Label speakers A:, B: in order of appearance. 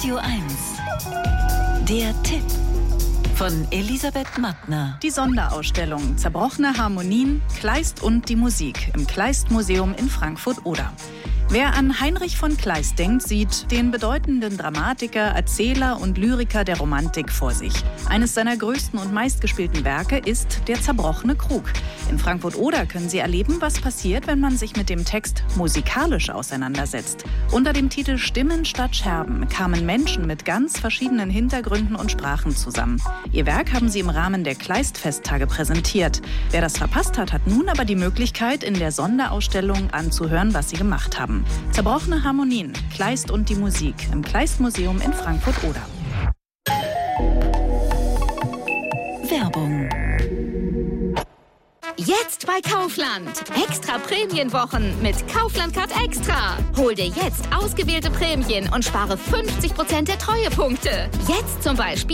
A: Radio 1. Der Tipp von Elisabeth Mattner.
B: Die Sonderausstellung Zerbrochene Harmonien, Kleist und die Musik im Kleist-Museum in Frankfurt-Oder. Wer an Heinrich von Kleist denkt, sieht den bedeutenden Dramatiker, Erzähler und Lyriker der Romantik vor sich. Eines seiner größten und meistgespielten Werke ist Der zerbrochene Krug. In Frankfurt-Oder können Sie erleben, was passiert, wenn man sich mit dem Text musikalisch auseinandersetzt. Unter dem Titel Stimmen statt Scherben kamen Menschen mit ganz verschiedenen Hintergründen und Sprachen zusammen. Ihr Werk haben sie im Rahmen der Kleist-Festtage präsentiert. Wer das verpasst hat, hat nun aber die Möglichkeit, in der Sonderausstellung anzuhören, was sie gemacht haben. Zerbrochene Harmonien, Kleist und die Musik im Kleist-Museum in Frankfurt-Oder.
A: Werbung.
C: Jetzt bei Kaufland. Extra Prämienwochen mit Kaufland Card Extra. Hol dir jetzt ausgewählte Prämien und spare 50% der Treuepunkte. Jetzt zum Beispiel